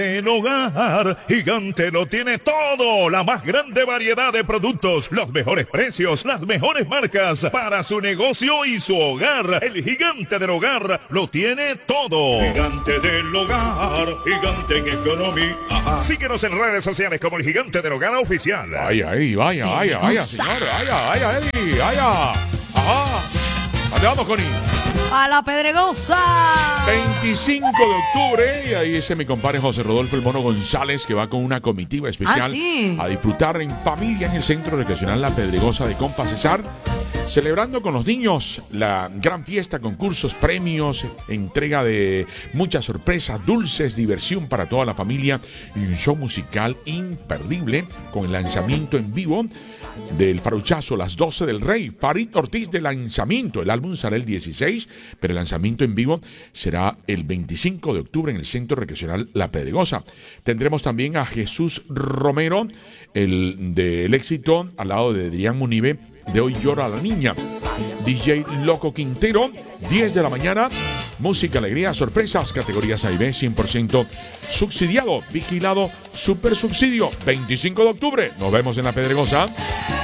El hogar Gigante lo tiene todo, la más grande variedad de productos, los mejores precios, las mejores marcas para su negocio y su hogar. El Gigante del Hogar lo tiene todo. Gigante del Hogar, gigante en economía. Síguenos en redes sociales como el Gigante del Hogar Oficial. Vaya, señor, vaya. Ajá. ¿Dónde vamos, Connie? A la Pedregosa. 25 de octubre, y ahí dice mi compadre José Rodolfo El Mono González, que va con una comitiva especial ¿sí? a disfrutar en familia en el Centro Recreacional La Pedregosa de Compa Cesar, celebrando con los niños la gran fiesta, concursos, premios, entrega de muchas sorpresas, dulces, diversión para toda la familia y un show musical imperdible con el lanzamiento en vivo del Faruchazo, Las 12 del Rey, Farid Ortiz de lanzamiento. El álbum será el 16, pero el lanzamiento en vivo será el 25 de octubre en el Centro Recreacional La Pedregosa. Tendremos también a Jesús Romero, el del éxito, al lado de Adrián Munive, de Hoy Llora la Niña. DJ Loco Quintero, 10 de la mañana. Música, alegría, sorpresas, categorías A y B, 100% subsidiado, vigilado, super subsidio. 25 de octubre, nos vemos en La Pedregosa.